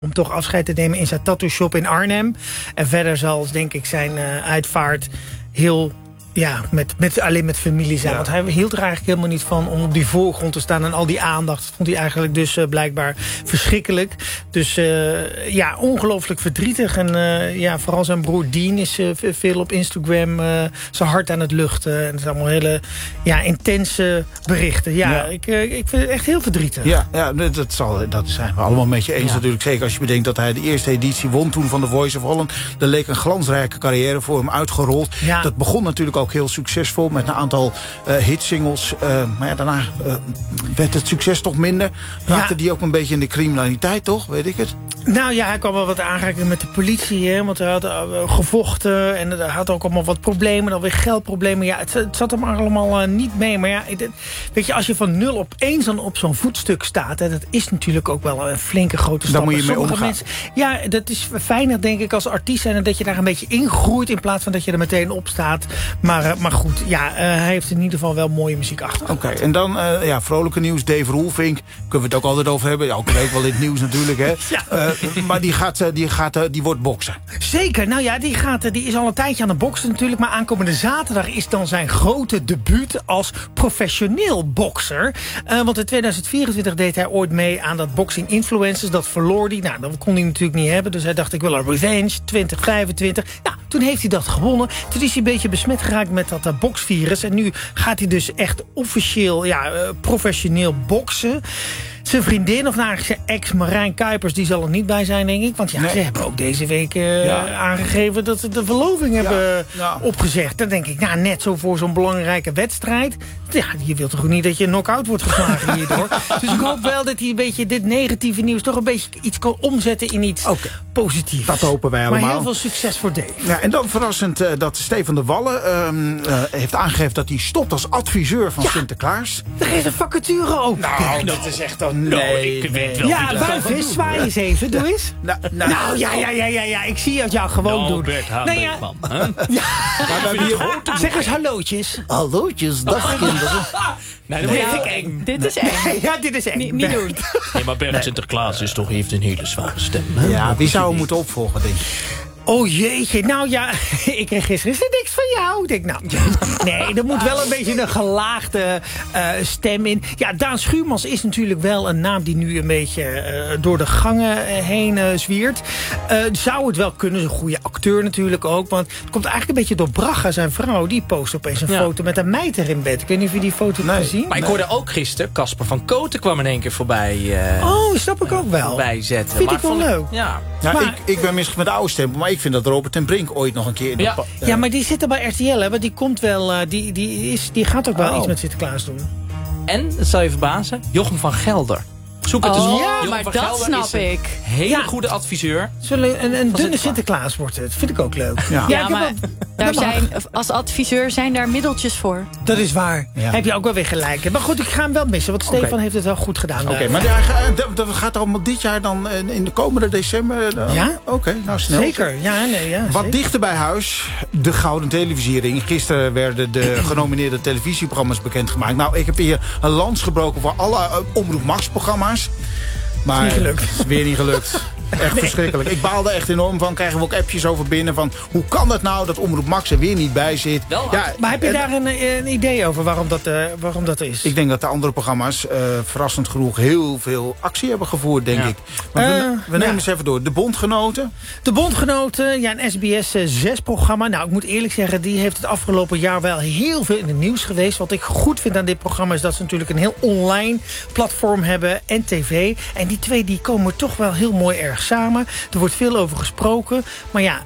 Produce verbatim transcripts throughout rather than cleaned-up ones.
om toch afscheid te nemen in zijn tattoo shop in Arnhem. En verder zal, denk ik, zijn uh, uitvaart heel... Ja, met, met, alleen met familie zijn. Ja. Want hij hield er eigenlijk helemaal niet van om op die voorgrond te staan. En al die aandacht vond hij eigenlijk dus uh, blijkbaar verschrikkelijk. Dus uh, ja, ongelooflijk verdrietig. En uh, ja, vooral zijn broer Dean is uh, veel op Instagram uh, zijn hart aan het luchten. En het zijn allemaal hele ja, intense berichten. Ja, ja. Ik, uh, ik vind het echt heel verdrietig. Ja, ja dat, zal, dat zijn we allemaal met je eens ja. natuurlijk. Zeker als je bedenkt dat hij de eerste editie won toen van The Voice of Holland. Er leek een glansrijke carrière voor hem uitgerold. Ja. Dat begon natuurlijk ook heel succesvol met een aantal uh, hitsingles. Uh, maar ja, daarna uh, werd het succes toch minder. Raakte ja. die ook een beetje in de criminaliteit, toch? Weet ik het? Nou ja, hij kwam wel wat aanraken met de politie. Hè, want hij had uh, gevochten en hij had ook allemaal wat problemen. Dan weer geldproblemen. Ja, het, het zat hem allemaal uh, niet mee. Maar ja, het, weet je, als je van nul op eens dan op zo'n voetstuk staat... Hè, dat is natuurlijk ook wel een flinke grote stap. Daar moet je mee omgaan. Mensen, ja, dat is fijner, denk ik, als artiest zijn... dat je daar een beetje ingroeit in plaats van dat je er meteen op staat. Maar, uh, maar goed, ja, uh, hij heeft in ieder geval wel mooie muziek achter. Oké, okay, en dan uh, ja, vrolijke nieuws. Dave Roelvink, kunnen we het ook altijd over hebben. Ja, elke week wel in het nieuws natuurlijk, hè. Ja. Uh, maar die, gaat, die, gaat, die wordt boksen. Zeker, nou ja, die, gaat, die is al een tijdje aan het boksen natuurlijk. Maar aankomende zaterdag is dan zijn grote debuut als professioneel bokser. Uh, want in tweeduizend vierentwintig deed hij ooit mee aan dat Boxing Influencers. Dat verloor hij. Nou, dat kon hij natuurlijk niet hebben. Dus hij dacht, ik wil een revenge, twintig vijfentwintig. Nou, toen heeft hij dat gewonnen. Toen is hij een beetje besmet geraakt met dat uh, boksvirus. En nu gaat hij dus echt officieel, ja, uh, professioneel boksen. Zijn vriendin, of nou zijn ex Marijn Kuipers, die zal er niet bij zijn, denk ik. Want ja, nee. ze hebben ook deze week uh, ja. aangegeven dat ze de verloving ja. hebben ja. opgezegd. Dan denk ik, nou, net zo voor zo'n belangrijke wedstrijd. Ja, je wilt toch ook niet dat je knock-out wordt geslagen hierdoor. Dus ik hoop wel dat hij een beetje dit negatieve nieuws toch een beetje iets kan omzetten in iets okay. positiefs. Dat hopen wij allemaal. Maar heel veel succes voor Dave. Ja, en dan verrassend uh, dat Stefan de Wallen uh, uh, heeft aangegeven dat hij stopt als adviseur van ja. Sinterklaas. Er is een vacature ook. Nou, dat is echt dan... Nee, ik weet wel. Ja, Wuifis, zwaai eens even. Doe eens. Nou, nou, nou ja, ja, ja, ja, ja. Ik zie het jou gewoon nou, doen. Bert nou ja. Man, hè? Ja. Ja. Hier... Zeg eens hallootjes. Hallootjes, dag kinderen. Nee, dat nee, vind ik eng. Dit is eng. Ja, dit is eng. Niet, niet doen. Nee, maar Bert nee. Sinterklaas is toch, heeft een hele zware stem. Hè? Ja, wie zou hem moeten opvolgen, denk je? Oh jeetje, nou ja, ik kreeg gisteren niks van jou. Ik denk, nou, nee, er moet wel een beetje een gelaagde uh, stem in. Ja, Daan Schuurmans is natuurlijk wel een naam die nu een beetje uh, door de gangen uh, heen uh, zwiert. Uh, zou het wel kunnen, een goede acteur natuurlijk ook. Want het komt eigenlijk een beetje door Braga, zijn vrouw. Die post opeens een ja. foto met een meid er in bed. Ik weet niet of je die foto nee. hebt gezien. Maar ik hoorde ook gisteren, Casper van Koten kwam in één keer voorbij. Uh, oh, snap ik ook wel. Voorbij zetten. Vind maar ik wel leuk. Ja. Ja, maar, ik, ik ben misschien met de oude stempel, maar ik vind dat Robert ten Brink ooit nog een keer... In ja. de, uh, ja, maar die zit er bij R T L, hè, want die komt wel, uh, die, die, is, die gaat ook wel oh. iets met Sinterklaas doen. En, dat zal je verbazen, Jochem van Gelder. Zoek het oh, eens op. Ja, Jochem maar van dat Gelder snap is een ik. hele ja. goede adviseur. Zullen een, een dunne Sinterklaas. Sinterklaas wordt het. Vind ik ook leuk. Ja, ja, ja maar wel, daar zijn, als adviseur zijn daar middeltjes voor. Dat is waar. Ja. Heb je ook wel weer gelijk. Maar goed, ik ga hem wel missen. Want Stefan okay. heeft het wel goed gedaan. Oké, okay, maar ja, dat gaat allemaal dit jaar dan in de komende december? Dan? Ja. Oké, okay, nou snel. Zeker. Ja, nee, ja, Wat zeker. dichter bij huis, de Gouden Televisiering. Gisteren werden de genomineerde televisieprogramma's bekendgemaakt. Nou, ik heb hier een lans gebroken voor alle uh, Omroep Max programma's. Maar niet gelukt. Het is weer niet gelukt. Echt nee. verschrikkelijk. Ik baalde echt enorm van. Krijgen we ook appjes over binnen van... hoe kan het nou dat Omroep Max er weer niet bij zit? Wel, ja, maar heb je en, daar een, een idee over waarom dat, uh, waarom dat is? Ik denk dat de andere programma's uh, verrassend genoeg heel veel actie hebben gevoerd, denk ja. ik. Maar uh, we, we nemen ja. eens even door. De Bondgenoten. De Bondgenoten, ja, een S B S zes programma. Nou, ik moet eerlijk zeggen, die heeft het afgelopen jaar wel heel veel in het nieuws geweest. Wat ik goed vind aan dit programma is dat ze natuurlijk een heel online platform hebben en tv. En die twee die komen toch wel heel mooi erg samen. Er wordt veel over gesproken. Maar ja,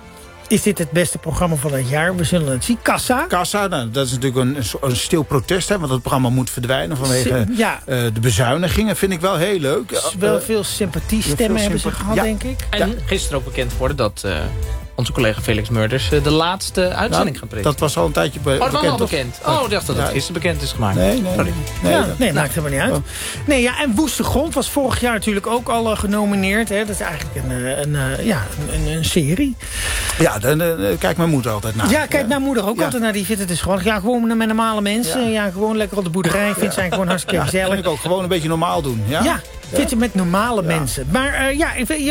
is dit het beste programma van het jaar? We zullen het zien. Kassa. Kassa, nou, dat is natuurlijk een, een stil protest. Hè, want het programma moet verdwijnen vanwege ja. uh, de bezuinigingen. Vind ik wel heel leuk. Uh, wel veel sympathiestemmen ja, hebben ze gehad, ja. denk ik. En ja. gisteren ook bekend geworden dat... Uh, onze collega Felix Murders de laatste uitzending nou, gaat presenteren. Dat was al een tijdje be- oh, bekend. Oh, dat was al bekend. Oh, ik dacht dat het ja. gisteren bekend is gemaakt. Nee, nee. Sorry. Nee, ja, dat, nee maakt helemaal niet uit. Oh. Nee, ja, en Woeste Grond was vorig jaar natuurlijk ook al uh, genomineerd. Hè. Dat is eigenlijk een, een, een, ja, een, een serie. Ja, dan uh, kijkt mijn moeder altijd naar. Ja, kijkt mijn moeder ook ja. altijd naar. Die vindt het dus gewoon, ja, gewoon met normale mensen. Ja. ja, gewoon lekker op de boerderij. Ja. Vindt zij gewoon hartstikke ja. gezellig. En ik ook gewoon een beetje normaal doen. Ja, ja. Fitten met normale ja. mensen. Maar uh, ja,